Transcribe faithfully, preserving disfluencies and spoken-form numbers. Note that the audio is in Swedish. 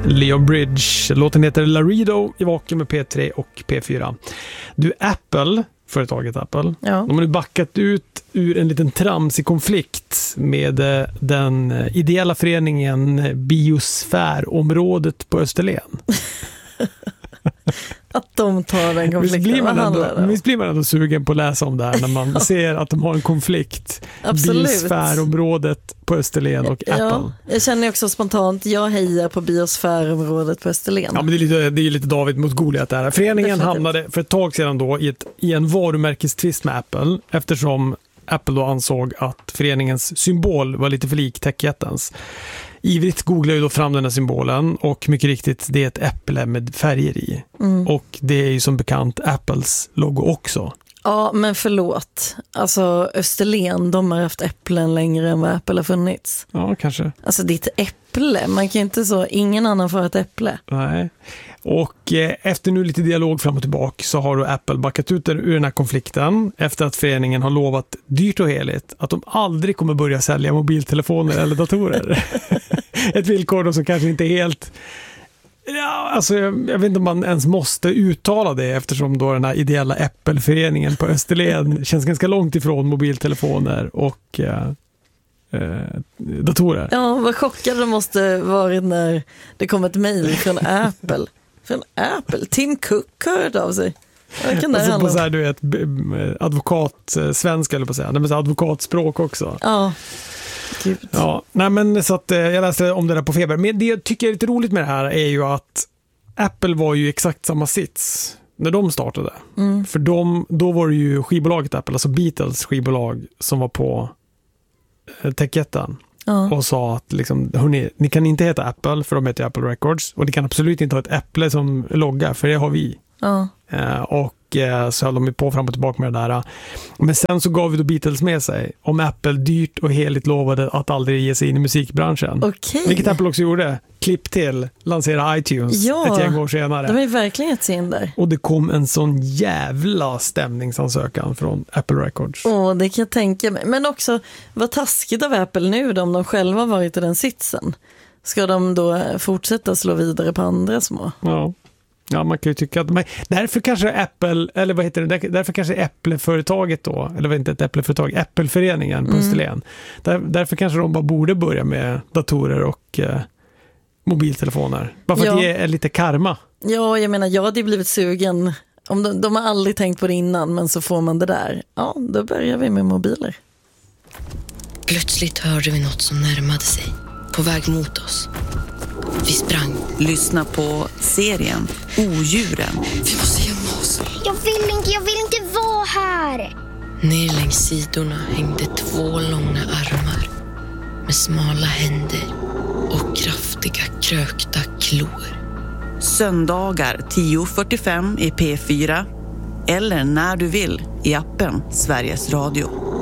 Leon Bridge. Låten heter Laredo i Vaken med P tre och P fyra. Du, Apple, företaget Apple, ja. De har nu backat ut ur en liten tramsig konflikt med den ideella föreningen Biosfärområdet på Österlen. Att de tar den konflikten. Visst blir man ändå, visst blir man ändå sugen på att läsa om det här när man ja. ser att de har en konflikt. Absolut. Biosfärområdet på Österlen och ja, Apple. Jag känner också spontant, jag hejar på biosfärområdet på Österlen. Ja, men det är lite, det är lite David mot Goliat där. Föreningen Definitivt. hamnade för ett tag sedan då i, ett, i en varumärkestvist med Apple eftersom Apple då ansåg att föreningens symbol var lite för lik techjättens. Ivrigt googlar ju då fram den här symbolen och mycket riktigt, det är ett äpple med färger i. Mm. Och det är ju som bekant Apples logo också. Ja, men förlåt. Alltså Österlen, de har haft äpplen längre än vad Apple har funnits. Ja, kanske. Alltså det är ett äpple, man kan ju inte så, ingen annan får ett äpple. Nej. Och eh, efter nu lite dialog fram och tillbaka så har då Apple backat ut ur den här konflikten efter att föreningen har lovat dyrt och heligt att de aldrig kommer börja sälja mobiltelefoner eller datorer. Ett villkor då som kanske inte är helt... Ja, alltså jag, jag vet inte om man ens måste uttala det eftersom då den här ideella Apple-föreningen på Österlen känns ganska långt ifrån mobiltelefoner och eh, eh, datorer. Ja, vad chockade det måste varit när det kom ett mejl från Apple. Från Apple. Tim Cook hörde av sig. Vad kan det alltså handla på så här, du vet, advokat svenska eller på att säga. Det är advokatspråk också. Ja. Gud. Ja, nej men så att jag läste om det där på Feber. Men det jag tycker är lite roligt med det här är ju att Apple var ju exakt samma sits när de startade. Mm. För de, då var det ju skivbolaget Apple, alltså Beatles skivbolag som var på techjätten. Ja. Och sa att liksom, hörni, ni kan inte heta Apple för de heter Apple Records och ni kan absolut inte ha ett äpple som logga för det har vi. Ja. Uh, och uh, så höll de på fram och tillbaka med det där. Men sen så gav vi då Beatles med sig om Apple dyrt och heligt lovade att aldrig ge sig in i musikbranschen. Okay. Vilket Apple också gjorde. Klipp till, lansera iTunes ja, ett gäng år senare. De är verkligen ett in där. Och det kom en sån jävla stämningsansökan från Apple Records. Åh, oh, det kan jag tänka mig. Men också, vad taskigt av Apple nu då, om de själva varit i den sitsen. Ska de då fortsätta slå vidare på andra små? Ja. Ja, man kan ju tycka att men därför kanske Apple, eller vad heter det, därför kanske Apple-företaget då, eller vad inte ett Apple-företag, Apple-föreningen på mm. Österlen. Där, därför kanske de bara borde börja med datorer och eh, mobiltelefoner. Bara för ja. att ge lite karma. Ja, jag menar, jag hade ju blivit sugen. Om de, de har aldrig tänkt på det innan, men så får man det där. Ja, då börjar vi med mobiler. Plötsligt hörde vi något som närmade sig, på väg mot oss. Vi sprang. Lyssna på serien Odjuren. Vi måste gömma oss. Jag vill inte, jag vill inte vara här. Ner längs sidorna hängde två långa armar med smala händer och kraftiga krökta klor. Söndagar tio fyrtiofem i P fyra eller när du vill i appen Sveriges Radio.